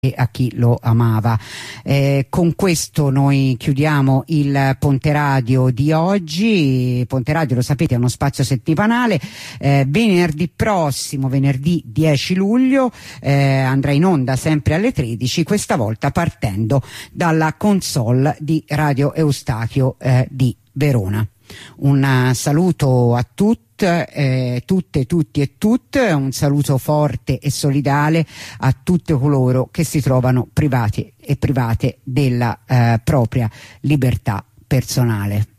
a chi lo amava. Con questo noi chiudiamo il Ponte Radio di oggi. Ponte Radio, lo sapete, è uno spazio settimanale. Venerdì prossimo, venerdì 10 luglio, andrà in onda sempre alle 13, questa volta partendo dalla console di Radio Eustachio di Verona. Un saluto a tutte, tutti e tutte, un saluto forte e solidale a tutti coloro che si trovano privati e private della propria libertà personale.